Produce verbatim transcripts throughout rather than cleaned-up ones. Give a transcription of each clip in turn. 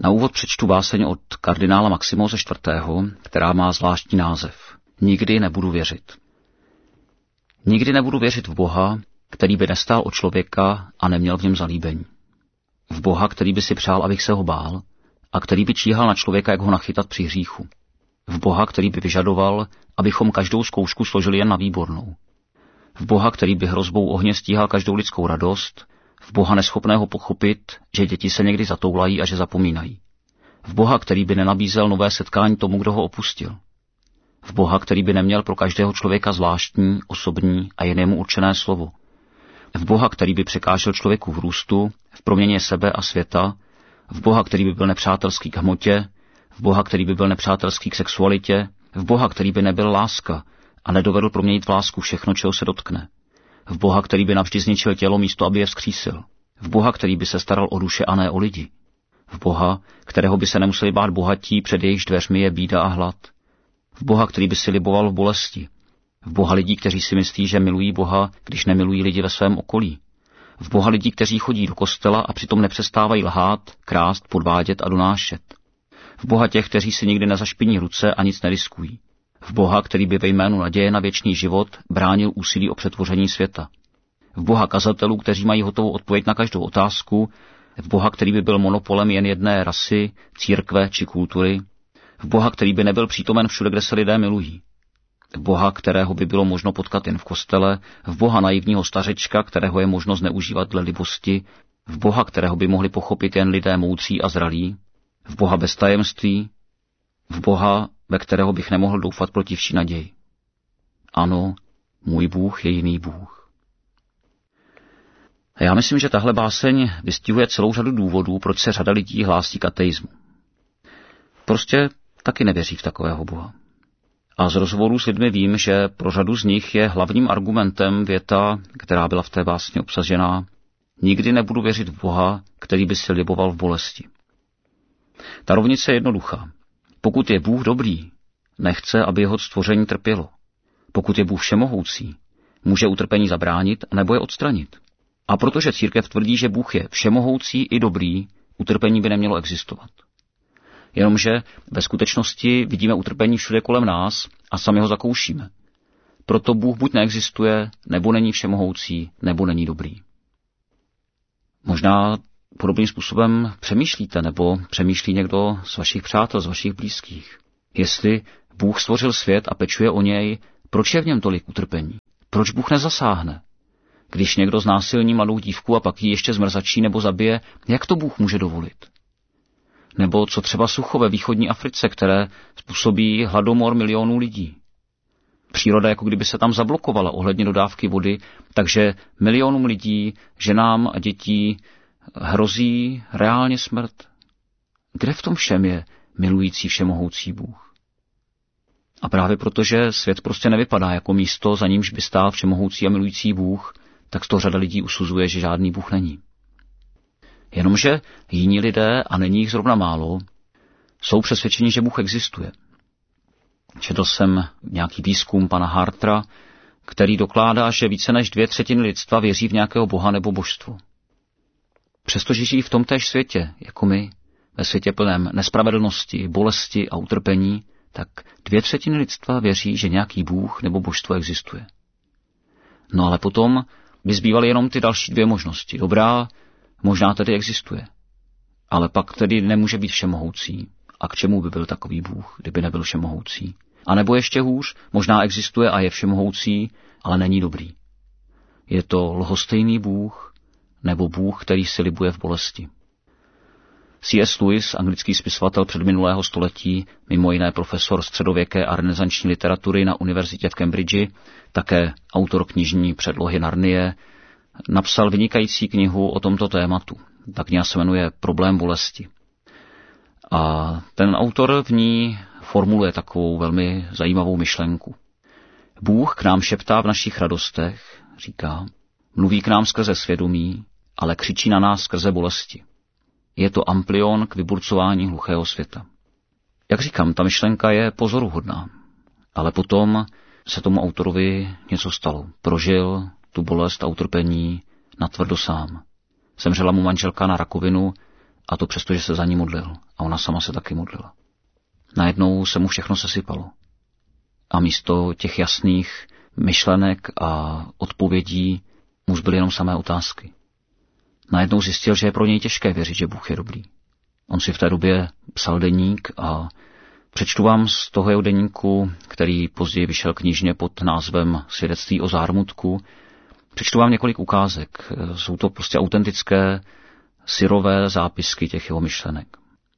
Na úvod přečtu báseň od kardinála Maximose čtvrtého., která má zvláštní název. Nikdy nebudu věřit. Nikdy nebudu věřit v Boha, který by nestál o člověka a neměl v něm zalíbení. V Boha, který by si přál, abych se ho bál, a který by číhal na člověka, jak ho nachytat při hříchu. V Boha, který by vyžadoval, abychom každou zkoušku složili jen na výbornou. V Boha, který by hrozbou ohně stíhal každou lidskou radost, v Boha neschopného pochopit, že děti se někdy zatoulají a že zapomínají. V Boha, který by nenabízel nové setkání tomu, kdo ho opustil. V Boha, který by neměl pro každého člověka zvláštní, osobní a jinému určené slovo. V Boha, který by překážel člověku v růstu, v proměně sebe a světa, v Boha, který by byl nepřátelský k hmotě, v Boha, který by byl nepřátelský k sexualitě, v Boha, který by nebyl láska a nedovedl proměnit v lásku všechno, čeho se dotkne. V Boha, který by navždy zničil tělo místo, aby je vzkřísil. V Boha, který by se staral o duše a ne o lidi. V Boha, kterého by se nemuseli bát bohatí, před jejichž dveřmi je bída a hlad. V Boha, který by si liboval v bolesti. V Boha lidí, kteří si myslí, že milují Boha, když nemilují lidi ve svém okolí. V Boha lidí, kteří chodí do kostela a přitom nepřestávají lhát, krást, podvádět a donášet. V Boha těch, kteří si nikdy nezašpiní ruce a nic neriskují. V Boha, který by ve jménu naděje na věčný život bránil úsilí o přetvoření světa. V Boha kazatelů, kteří mají hotovou odpověď na každou otázku. V Boha, který by byl monopolem jen jedné rasy, církve či kultury. V Boha, který by nebyl přítomen všude, kde se lidé milují. V Boha, kterého by bylo možno potkat jen v kostele, v Boha naivního stařečka, kterého je možno zneužívat dle libosti, v Boha, kterého by mohli pochopit jen lidé moudří a zralí, v Boha bez tajemství, v Boha, ve kterého bych nemohl doufat proti vší naději. Ano, můj Bůh je jiný Bůh. A já myslím, že tahle báseň vystihuje celou řadu důvodů, proč se řada lidí hlásí k ateismu. Prostě taky nevěří v takového Boha. A z rozhovorů s lidmi vím, že pro řadu z nich je hlavním argumentem věta, která byla v té básni obsažená: nikdy nebudu věřit v Boha, který by si liboval v bolesti. Ta rovnice je jednoduchá. Pokud je Bůh dobrý, nechce, aby jeho stvoření trpělo. Pokud je Bůh všemohoucí, může utrpení zabránit nebo je odstranit. A protože církev tvrdí, že Bůh je všemohoucí i dobrý, utrpení by nemělo existovat. Jenomže ve skutečnosti vidíme utrpení všude kolem nás a sami ho zakoušíme. Proto Bůh buď neexistuje, nebo není všemohoucí, nebo není dobrý. Možná podobným způsobem přemýšlíte, nebo přemýšlí někdo z vašich přátel, z vašich blízkých. Jestli Bůh stvořil svět a pečuje o něj, proč je v něm tolik utrpení? Proč Bůh nezasáhne? Když někdo znásilní mladou dívku a pak ji ještě zmrzačí nebo zabije, jak to Bůh může dovolit? Nebo co třeba sucho ve východní Africe, které způsobí hladomor milionů lidí. Příroda jako kdyby se tam zablokovala ohledně dodávky vody, takže milionům lidí, ženám a dětí hrozí reálně smrt. Kde v tom všem je milující všemohoucí Bůh? A právě protože svět prostě nevypadá jako místo, za nímž by stál všemohoucí a milující Bůh, tak z toho řada lidí usuzuje, že žádný Bůh není. Jenomže jiní lidé, a není jich zrovna málo, jsou přesvědčeni, že Bůh existuje. Četl jsem nějaký výzkum pana Hartra, který dokládá, že více než dvě třetiny lidstva věří v nějakého boha nebo božstvo. Přestože žijí v tomtéž světě, jako my, ve světě plném nespravedlnosti, bolesti a utrpení, tak dvě třetiny lidstva věří, že nějaký bůh nebo božstvo existuje. No ale potom by zbývaly jenom ty další dvě možnosti. Dobrá, možná tedy existuje, ale pak tedy nemůže být všemohoucí. A k čemu by byl takový Bůh, kdyby nebyl všemohoucí? A nebo ještě hůř, možná existuje a je všemohoucí, ale není dobrý. Je to lhostejný Bůh, nebo Bůh, který si libuje v bolesti. C S Lewis, anglický spisovatel předminulého století, mimo jiné profesor středověké a renesanční literatury na univerzitě v Cambridge, také autor knižní předlohy Narnie, napsal vynikající knihu o tomto tématu. Ta kniha se jmenuje Problém bolesti. A ten autor v ní formuluje takovou velmi zajímavou myšlenku. Bůh k nám šeptá v našich radostech, říká, mluví k nám skrze svědomí, ale křičí na nás skrze bolesti. Je to amplion k vyburcování hluchého světa. Jak říkám, ta myšlenka je pozoruhodná, ale potom se tomu autorovi něco stalo. Prožil tu bolest a utrpení natvrdo sám. Zemřela mu manželka na rakovinu A to přesto, že se za ní modlil. A ona sama se taky modlila. Najednou se mu všechno sesypalo. A místo těch jasných myšlenek a odpovědí mu zbyly jenom samé otázky. Najednou zjistil, že je pro něj těžké věřit, že Bůh je dobrý. On si v té době psal deník a přečtu vám z toho jeho deníku, který později vyšel knižně pod názvem Svědectví o zármutku. Přečtu vám několik ukázek. Jsou to prostě autentické, syrové zápisky těch jeho myšlenek.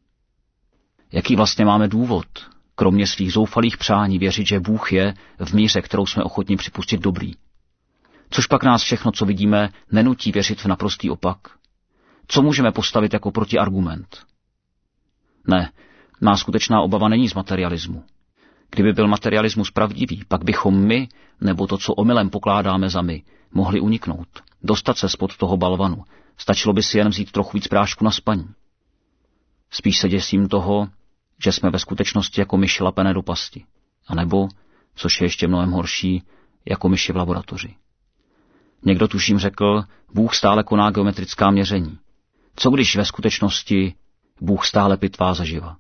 Jaký vlastně máme důvod, kromě svých zoufalých přání, věřit, že Bůh je v míře, kterou jsme ochotni připustit dobrý? Což pak nás všechno, co vidíme, nenutí věřit v naprostý opak? Co můžeme postavit jako protiargument? Ne, má skutečná obava není z materialismu. Kdyby byl materialismus pravdivý, pak bychom my, nebo to, co omylem pokládáme za my, mohli uniknout, dostat se spod toho balvanu. Stačilo by si jen vzít trochu víc prášku na spaní. Spíš se děsím toho, že jsme ve skutečnosti jako myši lapené do pasti. A nebo, což je ještě mnohem horší, jako myši v laboratoři. Někdo tuším řekl, Bůh stále koná geometrická měření. Co když ve skutečnosti Bůh stále pitvá zaživa?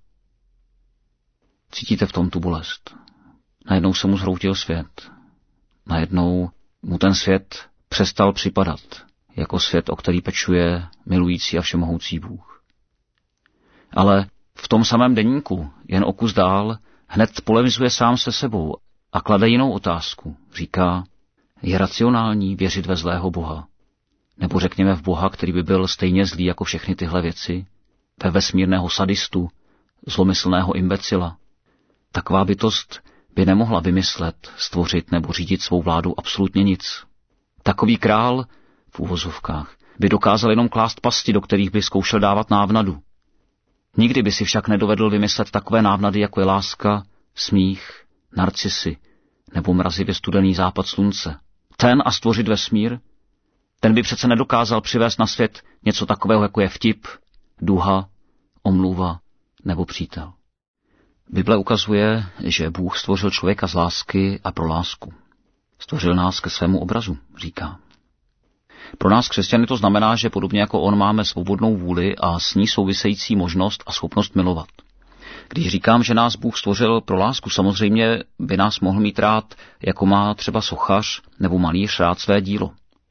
Cítíte v tom tu bolest. Najednou se mu zhroutil svět. Najednou mu ten svět přestal připadat jako svět, o který pečuje milující a všemohoucí Bůh. Ale v tom samém deníku, jen o kus dál, hned polemizuje sám se sebou a klade jinou otázku. Říká, je racionální věřit ve zlého Boha? Nebo řekněme v Boha, který by byl stejně zlý jako všechny tyhle věci? Ve vesmírného sadistu, zlomyslného imbecila? Taková bytost by nemohla vymyslet, stvořit nebo řídit svou vládu absolutně nic. Takový král, v uvozovkách, by dokázal jenom klást pasti, do kterých by zkoušel dávat návnadu. Nikdy by si však nedovedl vymyslet takové návnady, jako je láska, smích, narcisy nebo mrazivě studený západ slunce. Ten a stvořit vesmír? Ten by přece nedokázal přivést na svět něco takového, jako je vtip, duha, omluva nebo přítel. Bible ukazuje, že Bůh stvořil člověka z lásky a pro lásku. Stvořil nás ke svému obrazu, říká. Pro nás křesťany to znamená, že podobně jako on máme svobodnou vůli a s ní související možnost a schopnost milovat. Když říkám, že nás Bůh stvořil pro lásku, samozřejmě by nás mohl mít rád, jako má třeba sochař nebo malíř rád své dílo.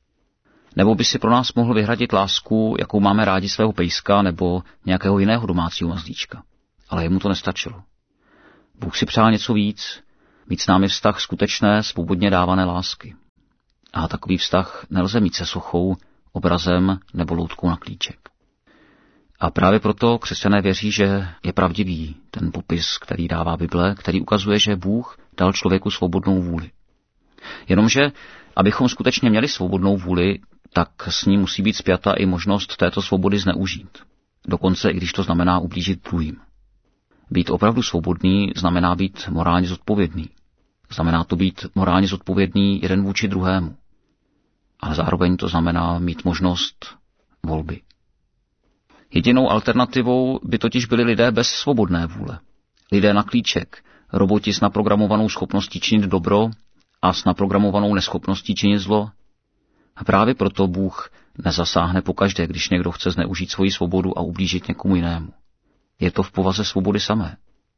Nebo by si pro nás mohl vyhradit lásku, jakou máme rádi svého pejska nebo nějakého jiného domácího mazlíčka. Ale jemu to nestačilo. Bůh si přál něco víc, mít s námi vztah skutečné, svobodně dávané lásky. A takový vztah nelze mít se sochou, obrazem nebo loutkou na klíček. A právě proto křesťané věří, že je pravdivý ten popis, který dává Bible, který ukazuje, že Bůh dal člověku svobodnou vůli. Jenomže, abychom skutečně měli svobodnou vůli, tak s ní musí být spjata i možnost této svobody zneužít. Dokonce i když to znamená ublížit druhým. Být opravdu svobodný znamená být morálně zodpovědný. Znamená to být morálně zodpovědný jeden vůči druhému. Ale zároveň to znamená mít možnost volby. Jedinou alternativou by totiž byli lidé bez svobodné vůle. Lidé na klíček, roboti s naprogramovanou schopností činit dobro a s naprogramovanou neschopností činit zlo. A právě proto Bůh nezasáhne pokaždé, když někdo chce zneužít svoji svobodu a ublížit někomu jinému. Je to v povaze svobody samé.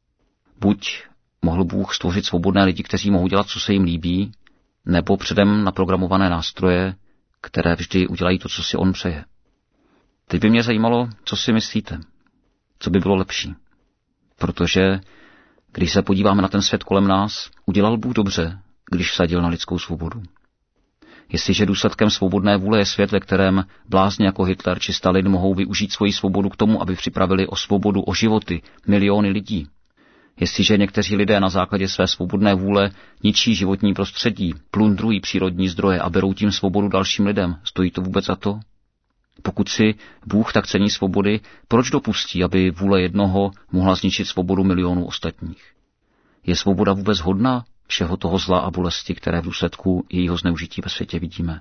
Buď mohl Bůh stvořit svobodné lidi, kteří mohou dělat, co se jim líbí, nebo předem naprogramované nástroje, které vždy udělají to, co si on přeje. Teď by mě zajímalo, co si myslíte, co by bylo lepší. Protože, když se podíváme na ten svět kolem nás, udělal Bůh dobře, když vsadil na lidskou svobodu. Jestliže důsledkem svobodné vůle je svět, ve kterém blázni jako Hitler či Stalin mohou využít svoji svobodu k tomu, aby připravili o svobodu, o životy miliony lidí. Jestliže někteří lidé na základě své svobodné vůle ničí životní prostředí, plundrují přírodní zdroje a berou tím svobodu dalším lidem, stojí to vůbec za to? Pokud si Bůh tak cení svobody, proč dopustí, aby vůle jednoho mohla zničit svobodu milionů ostatních? Je svoboda vůbec hodná všeho toho zla a bolesti, které v důsledku jejího zneužití ve světě vidíme?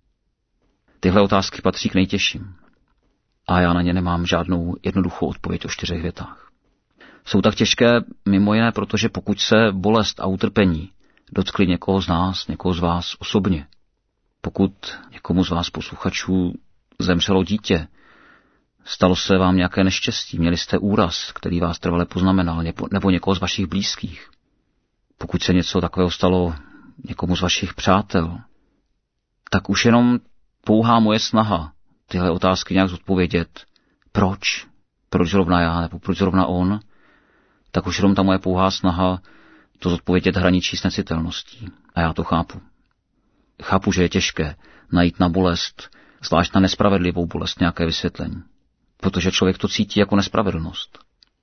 Tyhle otázky patří k nejtěžším. A já na ně nemám žádnou jednoduchou odpověď o čtyřech větách. Jsou tak těžké mimo jiné, protože pokud se bolest a utrpení dotkli někoho z nás, někoho z vás osobně, pokud někomu z vás posluchačů zemřelo dítě, Stalo se vám nějaké neštěstí, měli jste úraz, který vás trvale poznamenal, nebo někoho z vašich blízkých. Pokud se něco takového stalo někomu z vašich přátel, tak už jenom pouhá moje snaha tyhle otázky nějak zodpovědět, proč, proč zrovna já, nebo proč zrovna on, tak už jenom ta moje pouhá snaha to zodpovědět hraničí s necitelností. A já to chápu. Chápu, že je těžké najít na bolest, zvlášť na nespravedlivou bolest, nějaké vysvětlení. Protože člověk to cítí jako nespravedlnost.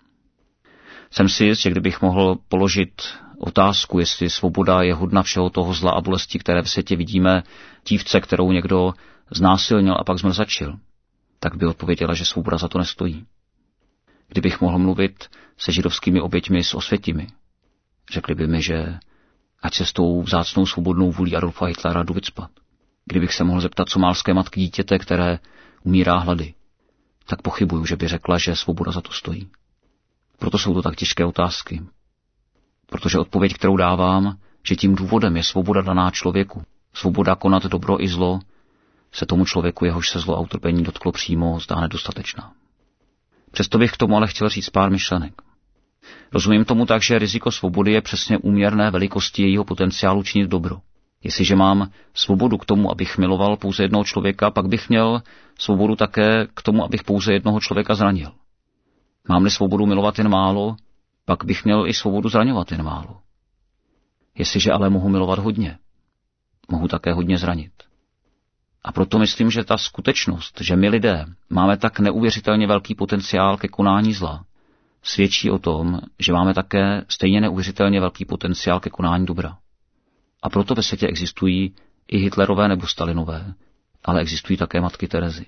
Jsem si jist, že kdybych mohl položit otázku, jestli svoboda je hodna všeho toho zla a bolesti, které v světě vidíme, dívce, kterou někdo znásilnil a pak zmrzačil, tak by odpověděla, že svoboda za to nestojí. Kdybych mohl mluvit se židovskými oběťmi s Osvětimi, řekli by mi, že ať se s tou vzácnou svobodnou vůlí Adolfa Hitlera jdu vycpat. Kdybych se mohl zeptat somálské matky dítěte, které umírá hlady, tak pochybuju, že by řekla, že svoboda za to stojí. Proto jsou to tak těžké otázky. Protože odpověď, kterou dávám, že tím důvodem je svoboda daná člověku, svoboda konat dobro i zlo, se tomu člověku, jehož se zlo a utrpení dotklo přímo, zdá nedostatečná. Přesto bych k tomu ale chtěl říct pár myšlenek. Rozumím tomu tak, že riziko svobody je přesně úměrné velikosti jejího potenciálu činit dobro. Jestliže mám svobodu k tomu, abych miloval pouze jednoho člověka, pak bych měl svobodu také k tomu, abych pouze jednoho člověka zranil. Mám-li svobodu milovat jen málo, pak bych měl i svobodu zraňovat jen málo. Jestliže ale mohu milovat hodně, mohu také hodně zranit. A proto myslím, že ta skutečnost, že my lidé máme tak neuvěřitelně velký potenciál ke konání zla, svědčí o tom, že máme také stejně neuvěřitelně velký potenciál ke konání dobra. A proto ve světě existují i Hitlerové nebo Stalinové, ale existují také matky Terezy.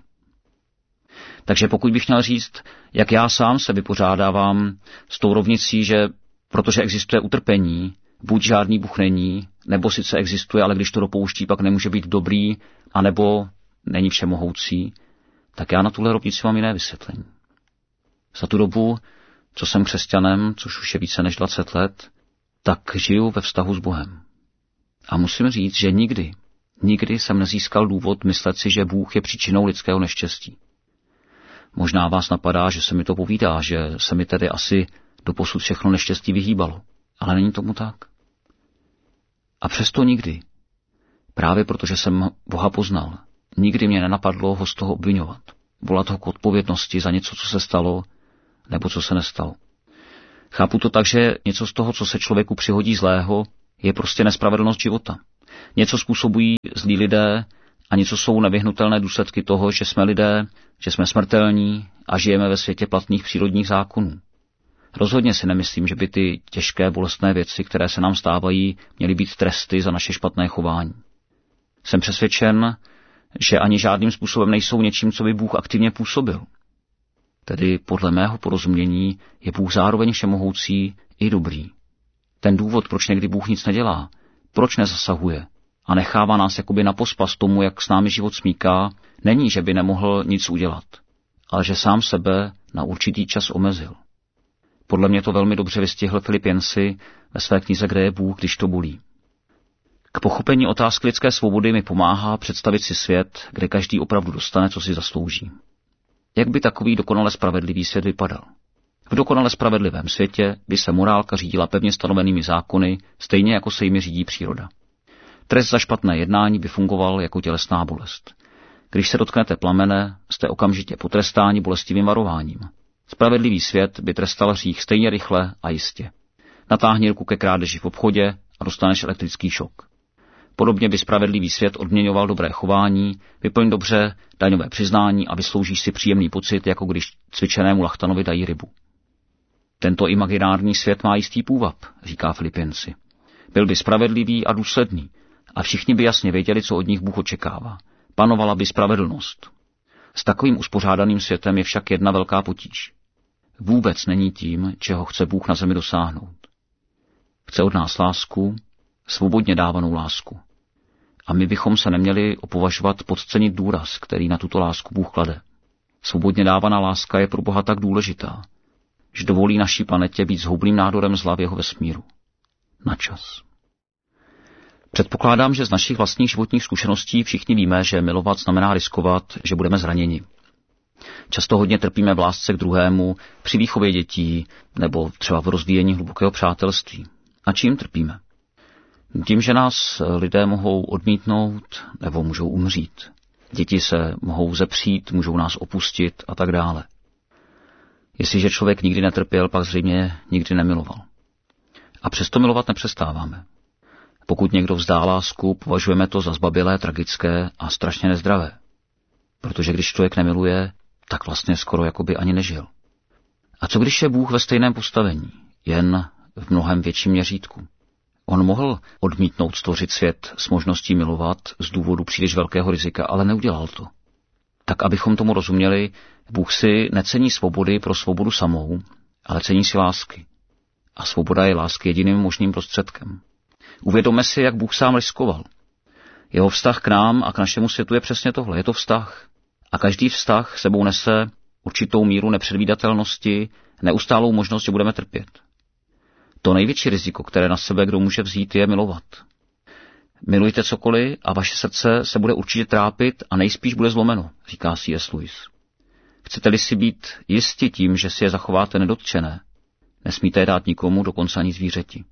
Takže pokud bych měl říct, jak já sám se vypořádávám s tou rovnicí, že protože existuje utrpení, buď žádný Bůh není, nebo sice existuje, ale když to dopouští, pak nemůže být dobrý, anebo není všemohoucí, tak já na tuhle rovnici mám jiné vysvětlení. Za tu dobu, co jsem křesťanem, což už je více než dvacet let, tak žiju ve vztahu s Bohem. A musím říct, že nikdy, nikdy jsem nezískal důvod myslet si, že Bůh je příčinou lidského neštěstí. Možná vás napadá, že se mi to povídá, že se mi tedy asi doposud všechno neštěstí vyhýbalo. Ale není tomu tak. A přesto nikdy, právě protože jsem Boha poznal, nikdy mě nenapadlo ho z toho obvinovat, volat ho k odpovědnosti za něco, co se stalo, nebo co se nestalo. Chápu to tak, že něco z toho, co se člověku přihodí zlého, je prostě nespravedlnost života. Něco způsobují zlí lidé a něco jsou nevyhnutelné důsledky toho, že jsme lidé, že jsme smrtelní a žijeme ve světě platných přírodních zákonů. Rozhodně si nemyslím, že by ty těžké bolestné věci, které se nám stávají, měly být tresty za naše špatné chování. Jsem přesvědčen, že ani žádným způsobem nejsou něčím, co by Bůh aktivně působil. Tedy podle mého porozumění je Bůh zároveň všemohoucí i dobrý. Ten důvod, proč někdy Bůh nic nedělá, proč nezasahuje a nechává nás jakoby na pospas tomu, jak s námi život smíká, není, že by nemohl nic udělat, ale že sám sebe na určitý čas omezil. Podle mě to velmi dobře vystihl Filipenci ve své knize Kde je Bůh, když to bolí. K pochopení otázky lidské svobody mi pomáhá představit si svět, kde každý opravdu dostane, co si zaslouží. Jak by takový dokonale spravedlivý svět vypadal? V dokonale spravedlivém světě by se morálka řídila pevně stanovenými zákony, stejně jako se jimi řídí příroda. Trest za špatné jednání by fungoval jako tělesná bolest. Když se dotknete plamene, jste okamžitě potrestáni bolestivým varováním. Spravedlivý svět by trestal hřích stejně rychle a jistě. Natáhni ruku ke krádeži v obchodě a dostaneš elektrický šok. Podobně by spravedlivý svět odměňoval dobré chování, vyplň dobře daňové přiznání a vysloužíš si příjemný pocit, jako když cvičenému lachtanovi dají rybu. Tento imaginární svět má jistý půvab, říká Filipenci. Byl by spravedlivý a důsledný a všichni by jasně věděli, co od nich Bůh očekává. Panovala by spravedlnost. S takovým uspořádaným světem je však jedna velká potíž. Vůbec není tím, čeho chce Bůh na zemi dosáhnout. Chce od nás lásku, svobodně dávanou lásku. A my bychom se neměli opovažovat podcenit důraz, který na tuto lásku Bůh klade. Svobodně dávaná láska je pro Boha tak důležitá, že dovolí naší planetě být zhoubným nádorem zla v jeho vesmíru. Na čas. Předpokládám, že z našich vlastních životních zkušeností všichni víme, že milovat znamená riskovat, že budeme zraněni. Často hodně trpíme v lásce k druhému, při výchově dětí nebo třeba v rozvíjení hlubokého přátelství. A čím trpíme? Tím, že nás lidé mohou odmítnout nebo můžou umřít. Děti se mohou zepřít, můžou nás opustit a tak dále. Jestliže člověk nikdy netrpěl, pak zřejmě nikdy nemiloval. A přesto milovat nepřestáváme. Pokud někdo vzdá lásku, považujeme to za zbabělé, tragické a strašně nezdravé. Protože když člověk nemiluje, tak vlastně skoro jakoby ani nežil. A co když je Bůh ve stejném postavení, jen v mnohem větším měřítku? On mohl odmítnout stvořit svět s možností milovat z důvodu příliš velkého rizika, ale neudělal to. Tak abychom tomu rozuměli, Bůh si necení svobody pro svobodu samou, ale cení si lásky. A svoboda je lásky jediným možným prostředkem. Uvědomme si, jak Bůh sám riskoval. Jeho vztah k nám a k našemu světu je přesně tohle. Je to vztah. A každý vztah sebou nese určitou míru nepředvídatelnosti, neustálou možnost, že budeme trpět. To největší riziko, které na sebe kdo může vzít, je milovat. Milujte cokoliv a vaše srdce se bude určitě trápit a nejspíš bude zlomeno, říká C S Lewis. Chcete-li si být jisti tím, že si je zachováte nedotčené, nesmíte je dát nikomu, dokonce ani zvířeti.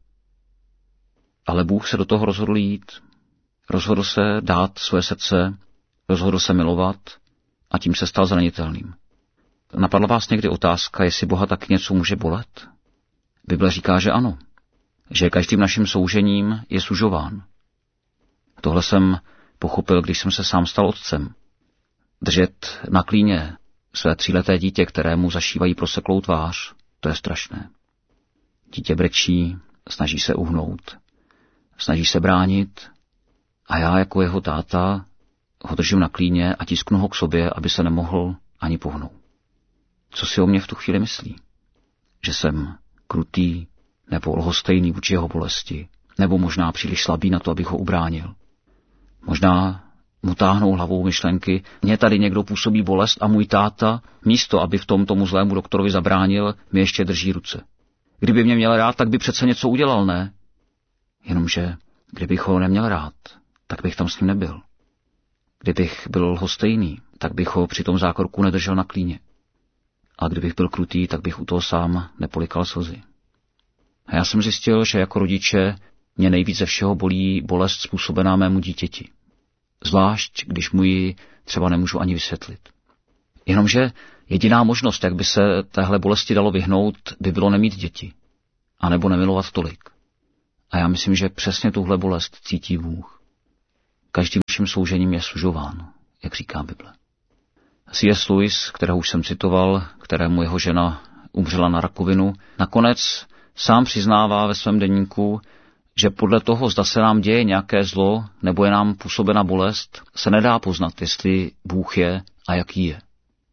Ale Bůh se do toho rozhodl jít. Rozhodl se dát své srdce, rozhodl se milovat a tím se stal zranitelným. Napadla vás někdy otázka, jestli Boha tak něco může bolet? Bible říká, že ano, že každým naším soužením je sužován. Tohle jsem pochopil, když jsem se sám stal otcem. Držet na klíně své tříleté dítě, kterému zašívají proseklou tvář, to je strašné. Dítě brečí, snaží se uhnout, snaží se bránit a já jako jeho táta ho držím na klíně a tisknu ho k sobě, aby se nemohl ani pohnout. Co si o mě v tu chvíli myslí? Že jsem krutý nebo lhostejný vůči jeho bolesti, nebo možná příliš slabý na to, abych ho ubránil. Možná mu táhnou hlavou myšlenky, mě tady někdo působí bolest a můj táta, místo aby v tom tomu zlému doktorovi zabránil, mi ještě drží ruce. Kdyby mě měl rád, tak by přece něco udělal, ne? Jenomže, kdybych ho neměl rád, tak bych tam s ním nebyl. Kdybych byl lhostejný, tak bych ho při tom zákroku nedržel na klíně. A kdybych byl krutý, tak bych u toho sám nepolikal slzy. A já jsem zjistil, že jako rodiče mě nejvíc ze všeho bolí bolest způsobená mému dítěti. Zvlášť, když mu ji třeba nemůžu ani vysvětlit. Jenomže jediná možnost, jak by se téhle bolesti dalo vyhnout, by bylo nemít děti. A nebo nemilovat tolik. A já myslím, že přesně tuhle bolest cítí Bůh. Každým naším soužením je sužován, jak říká Bible. C S Lewis, kterého už jsem citoval, kterému jeho žena umřela na rakovinu, nakonec sám přiznává ve svém deníku, že podle toho, zda se nám děje nějaké zlo nebo je nám působena bolest, se nedá poznat, jestli Bůh je a jaký je.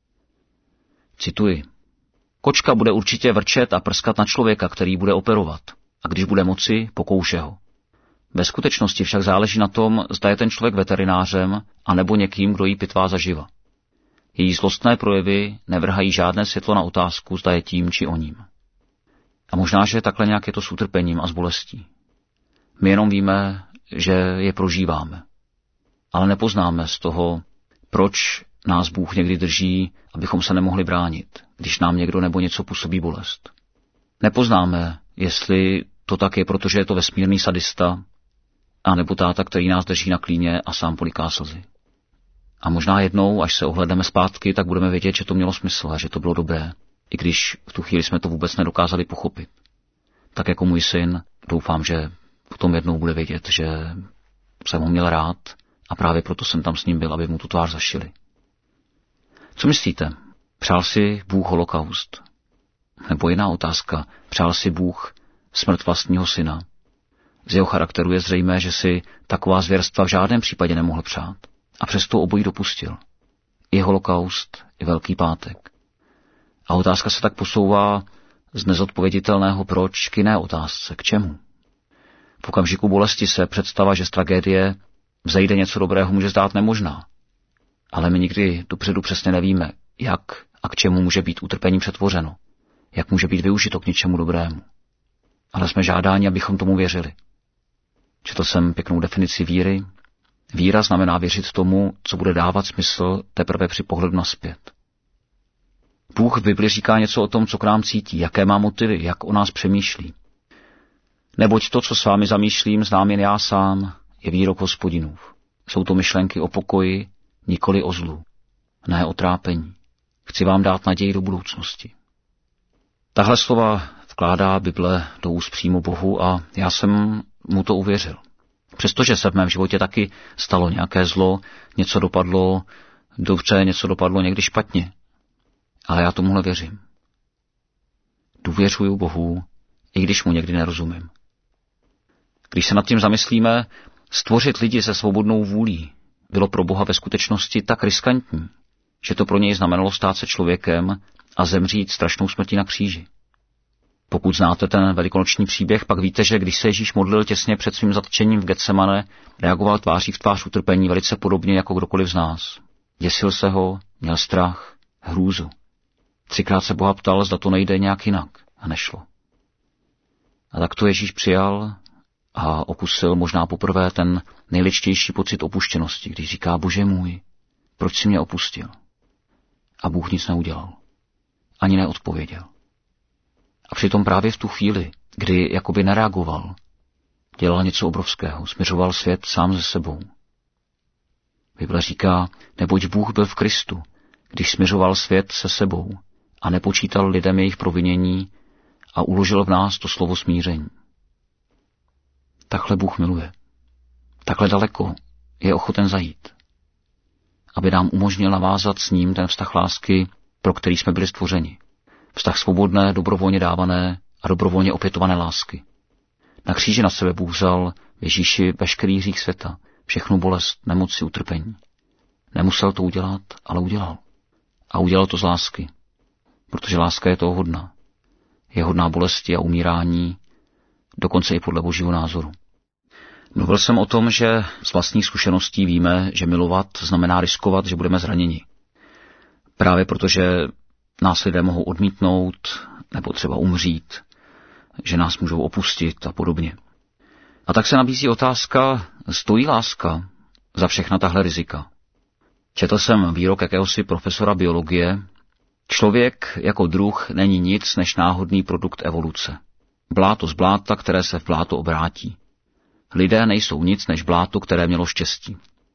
Cituji. Kočka bude určitě vrčet a prskat na člověka, který bude operovat, a když bude moci, pokouše ho. Ve skutečnosti však záleží na tom, zda je ten člověk veterinářem a nebo někým, kdo jí pitvá zaživa. Její zlostné projevy nevrhají žádné světlo na otázku, zda je tím či oním. A možná, že takhle nějak je to s utrpením a s bolestí. My jenom víme, že je prožíváme. Ale nepoznáme z toho, proč nás Bůh někdy drží, abychom se nemohli bránit, když nám někdo nebo něco působí bolest. Nepoznáme, jestli to tak je, protože je to vesmírný sadista, a nebo táta, který nás drží na klíně a sám poliká slzy. A možná jednou, až se ohledneme zpátky, tak budeme vědět, že to mělo smysl a že to bylo dobré, i když v tu chvíli jsme to vůbec nedokázali pochopit. Tak jako můj syn, doufám, že potom jednou bude vědět, že jsem ho měl rád a právě proto jsem tam s ním byl, aby mu tu tvář zašili. Co myslíte? Přál si Bůh holokaust? Nebo jiná otázka, přál si Bůh smrt vlastního syna? Z jeho charakteru je zřejmé, že si taková zvěrstva v žádném případě nemohl přát. A přesto obojí dopustil. I holokaust, i Velký pátek. A otázka se tak posouvá z nezodpověditelného proč k jiné otázce, k čemu. V okamžiku bolesti se představa, že z tragédie vzejde něco dobrého, může zdát nemožná. Ale my nikdy dopředu přesně nevíme, jak a k čemu může být utrpení přetvořeno, jak může být využito k něčemu dobrému. Ale jsme žádáni, abychom tomu věřili. Četl jsem pěknou definici víry. Víra znamená věřit tomu, co bude dávat smysl teprve při pohledu nazpět. Bůh v Bibli říká něco o tom, co k nám cítí, jaké má motivy, jak o nás přemýšlí. Neboť to, co s vámi zamýšlím, znám jen já sám, je výrok Hospodinův. Jsou to myšlenky o pokoji, nikoli o zlu, ne o trápení. Chci vám dát naději do budoucnosti. Tahle slova vkládá Bible do úst přímo Bohu a já jsem mu to uvěřil. Přestože se v mém životě taky stalo nějaké zlo, něco dopadlo dobře, něco dopadlo někdy špatně. Ale já tomuhle věřím. Důvěřuju Bohu, i když mu někdy nerozumím. Když se nad tím zamyslíme, stvořit lidi se svobodnou vůlí bylo pro Boha ve skutečnosti tak riskantní, že to pro něj znamenalo stát se člověkem a zemřít strašnou smrtí na kříži. Pokud znáte ten velikonoční příběh, pak víte, že když se Ježíš modlil těsně před svým zatčením v Getsemane, reagoval tváří v tvář utrpení velice podobně jako kdokoliv z nás. Děsil se ho, měl strach, hrůzu. Třikrát se Boha ptal, zda to nejde nějak jinak, a nešlo. A tak to Ježíš přijal a okusil možná poprvé ten nejličtější pocit opuštěnosti, když říká: Bože můj, proč jsi mě opustil? A Bůh nic neudělal. Ani neodpověděl. A přitom právě v tu chvíli, kdy jakoby nereagoval, dělal něco obrovského, směřoval svět sám ze sebou. Bible říká, neboť Bůh byl v Kristu, když směřoval svět se sebou a nepočítal lidem jejich provinění a uložil v nás to slovo smíření. Takhle Bůh miluje. Takhle daleko je ochoten zajít, aby nám umožnil navázat s ním ten vztah lásky, pro který jsme byli stvořeni. Vztah svobodné, dobrovolně dávané a dobrovolně opětované lásky. Na kříži na sebe Bůh vzal v Ježíši veškerý hřích světa, všechnu bolest, nemoci, utrpení. Nemusel to udělat, ale udělal. A udělal to z lásky, protože láska je toho hodná. Je hodná bolesti a umírání, dokonce i podle Božího názoru. Mluvil jsem o tom, že z vlastních zkušeností víme, že milovat znamená riskovat, že budeme zraněni. Právě protože nás lidé mohou odmítnout nebo třeba umřít, že nás můžou opustit a podobně. A tak se nabízí otázka, stojí láska za všechna tahle rizika. Četl jsem výrok jakéhosi profesora biologie: člověk jako druh není nic než náhodný produkt evoluce. Bláto z bláta, které se v bláto obrátí. Lidé nejsou nic než bláto, které mělo štěstí.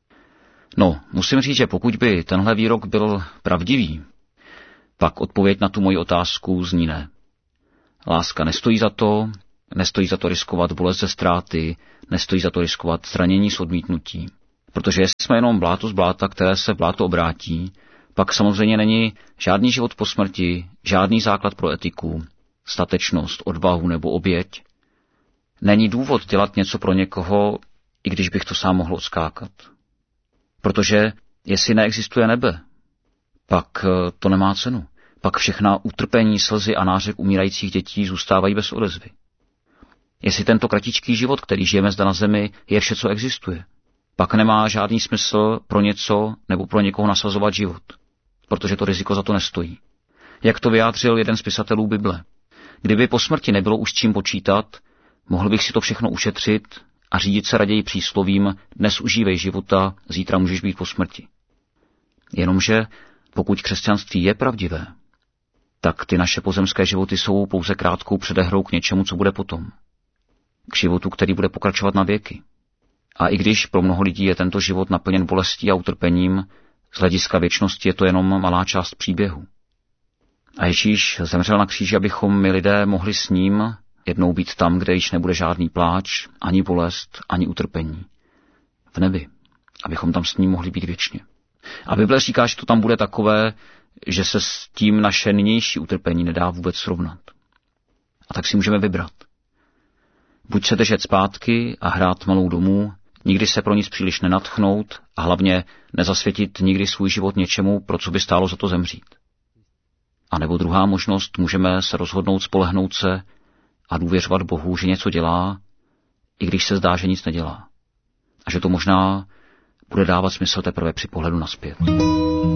No, musím říct, že pokud by tenhle výrok byl pravdivý, pak odpověď na tu moji otázku zní ne. Láska nestojí za to, nestojí za to riskovat bolest ze ztráty, nestojí za to riskovat zranění z odmítnutí. Protože jestli jsme jenom bláto z bláta, které se v bláto obrátí, pak samozřejmě není žádný život po smrti, žádný základ pro etiku, statečnost, odvahu nebo oběť. Není důvod dělat něco pro někoho, i když bych to sám mohl odskákat. Protože jestli neexistuje nebe, pak to nemá cenu. Pak všechna utrpení, slzy a nářek umírajících dětí zůstávají bez odezvy. Jestli tento kratičký život, který žijeme zde na zemi, je vše, co existuje, pak nemá žádný smysl pro něco nebo pro někoho nasazovat život, protože to riziko za to nestojí. Jak to vyjádřil jeden z pisatelů Bible. Kdyby po smrti nebylo už čím počítat, mohl bych si to všechno ušetřit a řídit se raději příslovím: dnes užívej života, zítra můžeš být po smrti. Jenomže pokud křesťanství je pravdivé, tak ty naše pozemské životy jsou pouze krátkou předehrou k něčemu, co bude potom. K životu, který bude pokračovat na věky. A i když pro mnoho lidí je tento život naplněn bolestí a utrpením, z hlediska věčnosti je to jenom malá část příběhu. A Ježíš zemřel na kříži, abychom my lidé mohli s ním jednou být tam, kde již nebude žádný pláč, ani bolest, ani utrpení. V nebi. Abychom tam s ním mohli být věčně. A Bible říká, že to tam bude takové, že se s tím naše nynější utrpení nedá vůbec srovnat. A tak si můžeme vybrat. Buď se držet zpátky a hrát malou domů, nikdy se pro nic příliš nenadchnout a hlavně nezasvětit nikdy svůj život něčemu, pro co by stálo za to zemřít. A nebo druhá možnost, můžeme se rozhodnout spolehnout se a důvěřovat Bohu, že něco dělá, i když se zdá, že nic nedělá. A že to možná bude dávat smysl teprve při pohledu nazpět.